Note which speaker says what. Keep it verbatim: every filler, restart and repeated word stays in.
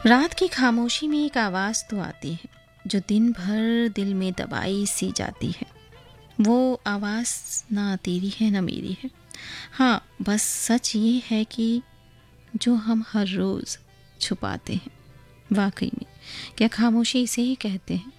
Speaker 1: रात की खामोशी में एक आवाज़ तो आती है जो दिन भर दिल में दबाई सी जाती है। वो आवाज़ ना तेरी है ना मेरी है। हाँ, बस सच ये है कि जो हम हर रोज़ छुपाते हैं। वाकई में क्या खामोशी इसे ही कहते हैं?